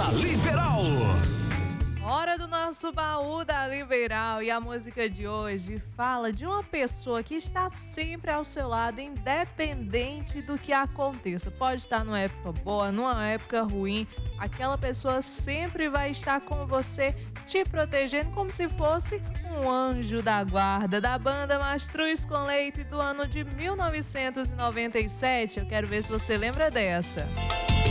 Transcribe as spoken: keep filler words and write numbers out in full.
da Liberal. Hora do nosso baú da Liberal, e a música de hoje fala de uma pessoa que está sempre ao seu lado, independente do que aconteça. Pode estar numa época boa, numa época ruim, aquela pessoa sempre vai estar com você, te protegendo como se fosse um anjo da guarda. Da banda Mastruz com Leite, do ano de mil novecentos e noventa e sete. Eu quero ver se você lembra dessa.